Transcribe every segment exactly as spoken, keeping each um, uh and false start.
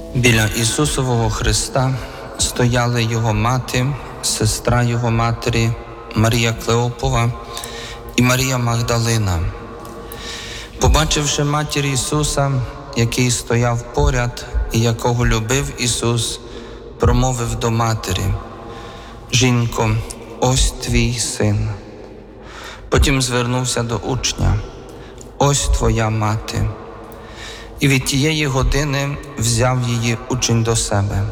Біля Ісусового Христа стояли Його мати, сестра Його матері, Марія Клеопова і Марія Магдалина. Побачивши матір Ісуса, який стояв поряд і якого любив Ісус, промовив до матері: «Жінко, ось твій син». Потім звернувся до учня: «Ось твоя мати». І від тієї години взяв її учень до себе.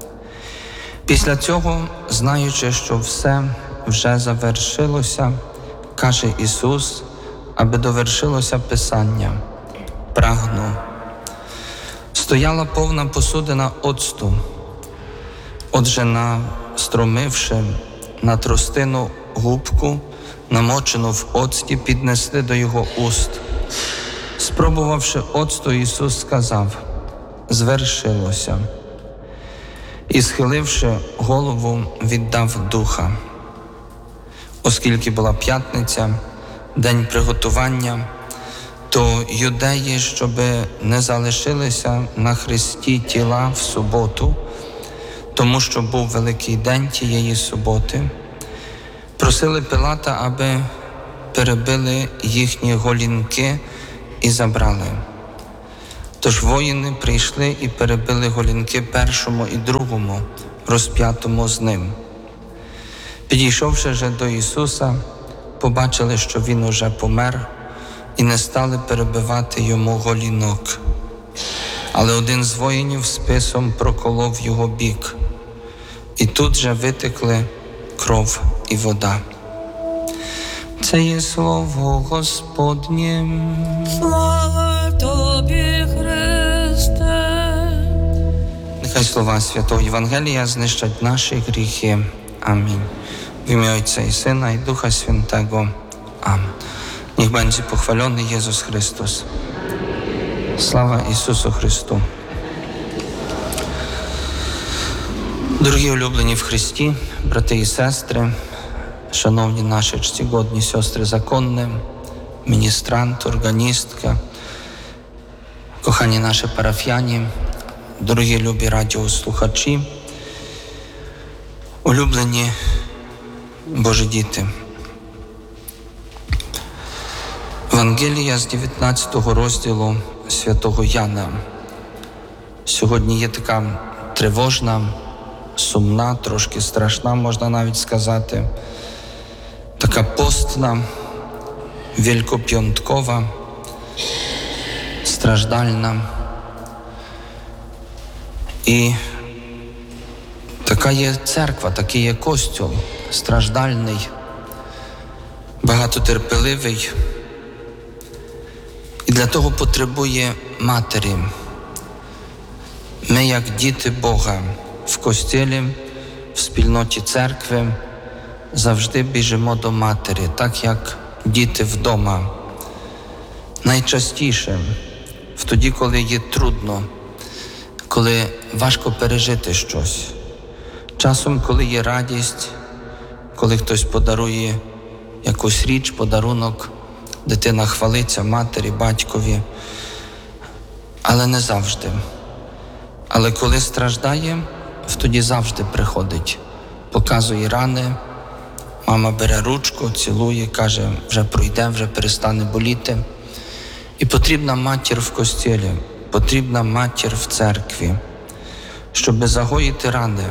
Після цього, знаючи, що все вже завершилося, каже Ісус, аби довершилося Писання: «Прагну». Стояла повна посудина оцту. Отже, настромивши на тростину губку, намочену в оцті, піднесли до Його уст. Спробувавши оцту, Ісус сказав: «Звершилося». І, схиливши голову, віддав духа. Оскільки була п'ятниця, день приготування, то юдеї, щоби не залишилися на хресті тіла в суботу, тому що був великий день тієї суботи, просили Пилата, аби перебили їхні голінки і забрали. Тож воїни прийшли і перебили голінки першому і другому, розп'ятому з ним. Підійшовши же до Ісуса, побачили, що Він уже помер, і не стали перебивати Йому голінок. Але один з воїнів списом проколов Його бік, і тут же витекли кров і вода. Це є слово Господнє. Слава Тобі, Христе! Нехай слова Святого Євангелія знищать наші гріхи. Амінь. W imię Ojca i Syna i Ducha Świętego. Amen. Niech będzie pochwalony Jezus Chrystus. Слава Ісусу Христу. Дорогі улюблені в Христі, брати і сестри, шановні наші чтігодні сестри законне, міністрант, органістка, кохані наші парафіяні, дорогі любі радіослухачі, улюблені Божі діти. Євангелія з дев'ятнадцятого розділу Святого Яна. Сьогодні є така тривожна, сумна, трошки страшна, можна навіть сказати, така постна, wielkopiontkова, страждальна і така є церква, такий є Костюл, страждальний, багатотерпеливий. І для того потребує матері. Ми, як діти Бога, в Костілі, в спільноті церкви, завжди біжимо до матері, так як діти вдома. Найчастіше, в тоді, коли є трудно, коли важко пережити щось. Часом, коли є радість, коли хтось подарує якусь річ, подарунок, дитина хвалиться матері, батькові, але не завжди. Але коли страждає, тоді завжди приходить, показує рани, мама бере ручку, цілує, каже, вже пройде, вже перестане боліти. І потрібна матір в костілі, потрібна матір в церкві, щоб загоїти рани.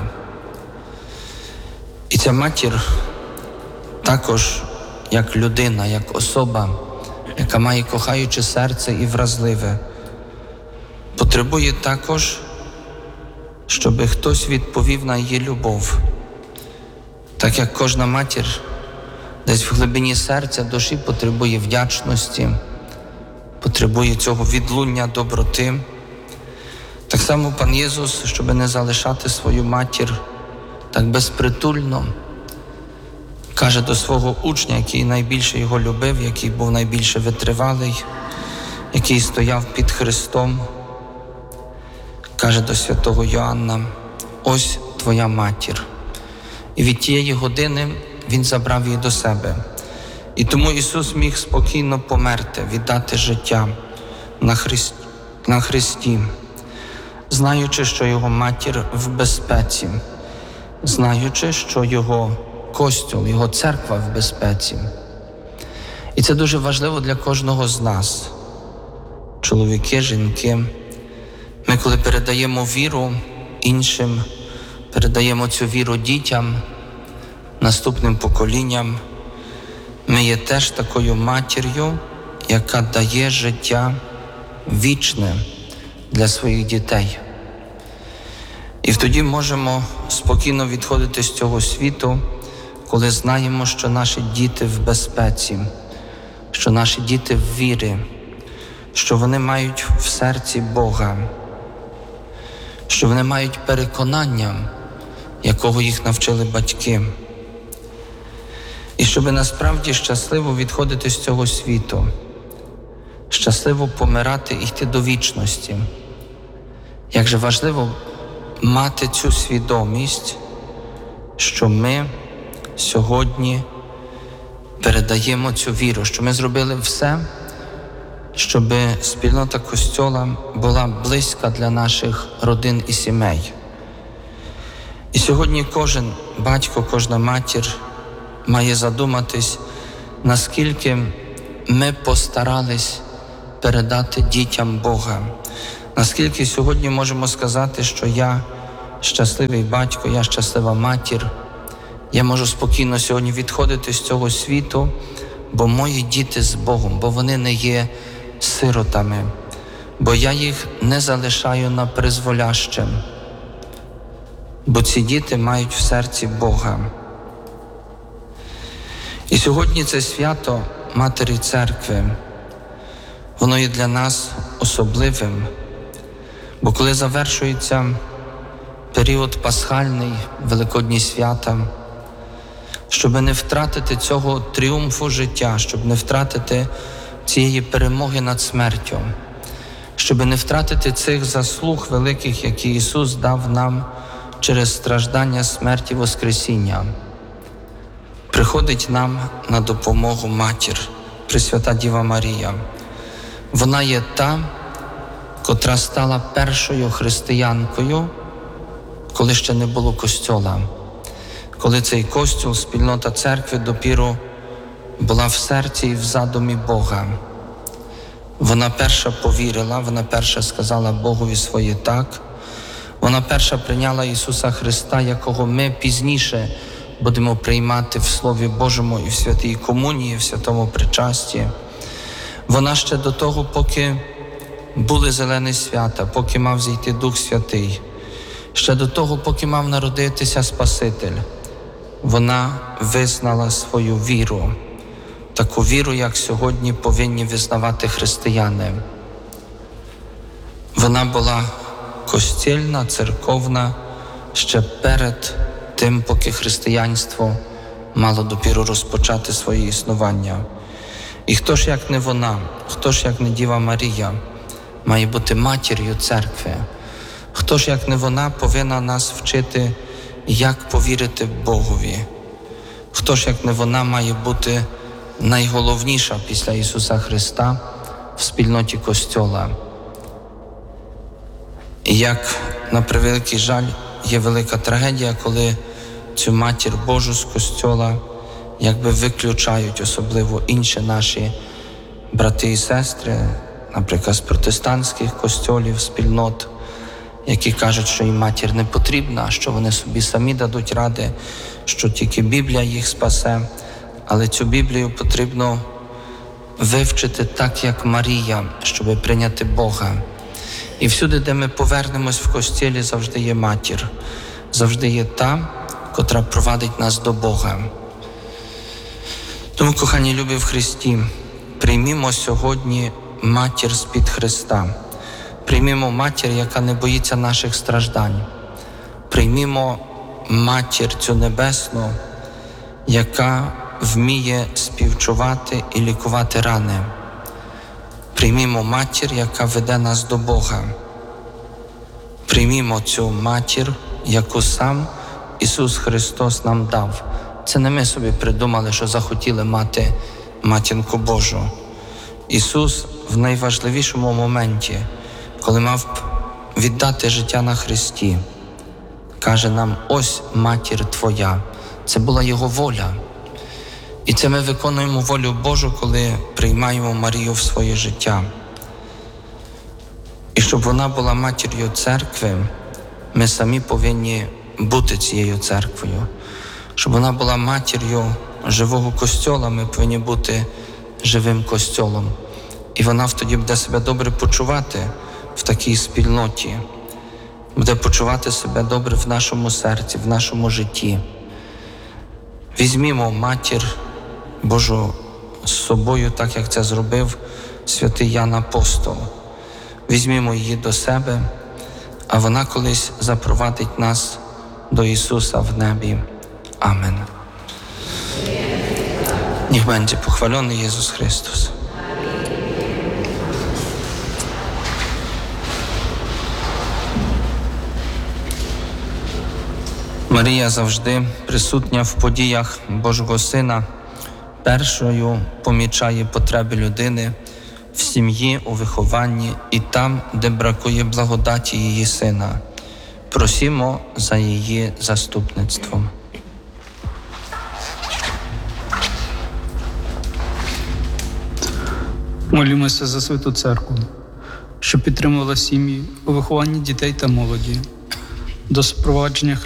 І ця матір також як людина, як особа, яка має кохаюче серце і вразливе, потребує також, щоб хтось відповів на її любов. Так як кожна матір десь в глибині серця, душі потребує вдячності, потребує цього відлуння доброти. Так само Пан Єсус, щоб не залишати свою матір так безпритульно, каже до свого учня, який найбільше його любив, який був найбільше витривалий, який стояв під Христом, каже до святого Йоанна: «Ось твоя матір». І від тієї години він забрав її до себе. І тому Ісус міг спокійно померти, віддати життя на Христі. На Христі. знаючи, що його матір в безпеці, знаючи, що його костюл, його церква в безпеці. І це дуже важливо для кожного з нас. Чоловіки, жінки, ми коли передаємо віру іншим, передаємо цю віру дітям, наступним поколінням, ми є теж такою матір'ю, яка дає життя вічне для своїх дітей. І тоді можемо спокійно відходити з цього світу, коли знаємо, що наші діти в безпеці, що наші діти в вірі, що вони мають в серці Бога, що вони мають переконання, якого їх навчили батьки. І щоб насправді щасливо відходити з цього світу, щасливо помирати і йти до вічності. Як же важливо мати цю свідомість, що ми сьогодні передаємо цю віру, що ми зробили все, щоб спільнота Костьола була близька для наших родин і сімей. І сьогодні кожен батько, кожна матір має задуматись, наскільки ми постарались передати дітям Бога. Наскільки сьогодні можемо сказати, що я щасливий батько, я щаслива матір, я можу спокійно сьогодні відходити з цього світу, бо мої діти з Богом, бо вони не є сиротами, бо я їх не залишаю на призволяще, бо ці діти мають в серці Бога. І сьогодні це свято Матері Церкви, воно є для нас особливим, бо коли завершується період пасхальний, великодні свята, щоб не втратити цього тріумфу життя, щоб не втратити цієї перемоги над смертю, щоб не втратити цих заслуг великих, які Ісус дав нам через страждання, смерть і воскресіння, приходить нам на допомогу Матір, Пресвята Діва Марія. Вона є та, котра стала першою християнкою, коли ще не було Костьола, коли цей Костюл, спільнота церкви допіру була в серці і в задумі Бога. Вона перша повірила, вона перша сказала Богові своє «так», вона перша прийняла Ісуса Христа, якого ми пізніше будемо приймати в Слові Божому і в Святій Комунії, в Святому Причасті. Вона ще до того, поки були зелені свята, поки мав зійти Дух Святий, ще до того, поки мав народитися Спаситель, вона визнала свою віру, таку віру, як сьогодні повинні визнавати християни. Вона була костільна, церковна ще перед тим, поки християнство мало допіру розпочати своє існування. І хто ж, як не вона, хто ж, як не Діва Марія, має бути матір'ю церкви? Хто ж, як не вона, повинна нас вчити, як повірити Богові? Хто ж, як не вона, має бути найголовніша після Ісуса Христа в спільноті Костьола? І як, на превеликий жаль, є велика трагедія, коли цю Матір Божу з Костьола якби виключають, особливо інші наші брати і сестри, наприклад, з протестантських костьолів, спільнот, які кажуть, що їм матір не потрібна, що вони собі самі дадуть ради, що тільки Біблія їх спасе. Але цю Біблію потрібно вивчити так, як Марія, щоб прийняти Бога. І всюди, де ми повернемось в костілі, завжди є матір, завжди є та, котра провадить нас до Бога. Тому, кохані любі в Христі, приймімо сьогодні матір з-під Христа. Приймімо матір, яка не боїться наших страждань. Приймімо матір цю небесну, яка вміє співчувати і лікувати рани. Приймімо матір, яка веде нас до Бога. Приймімо цю матір, яку сам Ісус Христос нам дав. Це не ми собі придумали, що захотіли мати матінку Божу. Ісус в найважливішому моменті, коли мав віддати життя на хресті. Каже нам: ось матір твоя. Це була його воля. І це ми виконуємо волю Божу, коли приймаємо Марію в своє життя. І щоб вона була матір'ю церкви, ми самі повинні бути цією церквою. Щоб вона була матір'ю живого костьола, ми повинні бути живим костьолом. І вона тоді буде себе добре почувати в такій спільноті, буде почувати себе добре в нашому серці, в нашому житті. Візьмімо матір Божу з собою, так як це зробив святий Ян Апостол. Візьмімо її до себе, а вона колись запровадить нас до Ісуса в небі. Amen. Niech będzie pochwalony Jezus Chrystus. Марія завжди присутня в подіях Божого Сина, першою помічає потреби людини в сім'ї, у вихованні і там, де бракує благодаті її Сина. Просімо за її заступництвом. Молімося за Святу Церкву, що підтримувала сім'ї у вихованні дітей та молоді, до спровадження